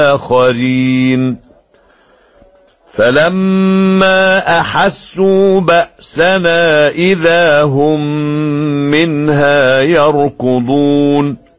آخرين فلما أحسوا بأسنا إذا هم منها يركضون